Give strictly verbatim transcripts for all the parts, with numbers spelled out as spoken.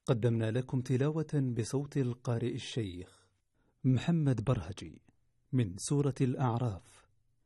قدمنا لكم تلاوة بصوت القارئ الشيخ محمد برهجي من سورة الأعراف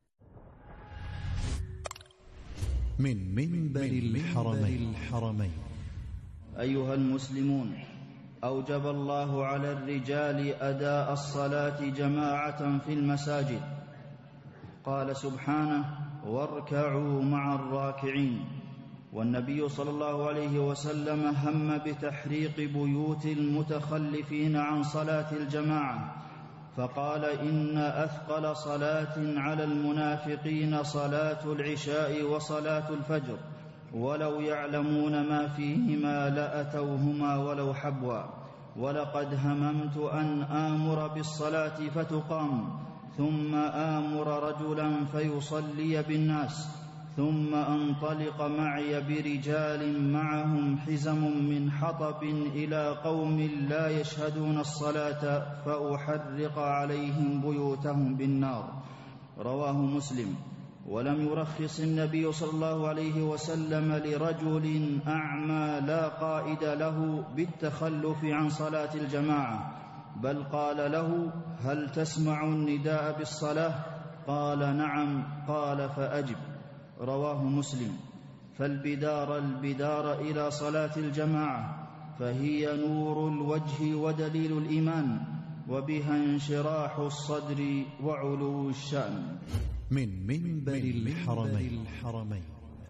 من منبر الحرمين الحرمين. أيها المسلمون، أوجب الله على الرجال أداء الصلاة جماعة في المساجد. قال سبحانه: واركعوا مع الراكعين. والنبي صلى الله عليه وسلم هم بتحريق بيوت المتخلفين عن صلاة الجماعة، فقال: إن أثقل صلاة على المنافقين صلاة العشاء وصلاة الفجر، ولو يعلمون ما فيهما لأتوهما ولو حبوا. ولقد هممت أن آمر بالصلاة فتقام، ثم آمر رجلا فيصلي بالناس، ثم أنطلق معي برجال معهم حزم من حطب إلى قوم لا يشهدون الصلاة فأحرق عليهم بيوتهم بالنار. رواه مسلم. ولم يرخص النبي صلى الله عليه وسلم لرجل أعمى لا قائد له بالتخلف عن صلاة الجماعة، بل قال له: هل تسمع النداء بالصلاة؟ قال: نعم. قال: فأجب. رواه مسلم. فالبدار البدار إلى صلاة الجماعة، فهي نور الوجه ودليل الإيمان، وبها انشراح الصدر وعلو الشأن. من منبر الحرمين الحرمين.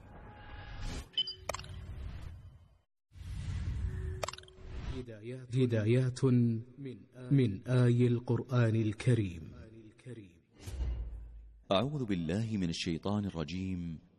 هدايات من آي القرآن الكريم. أعوذ بالله من الشيطان الرجيم.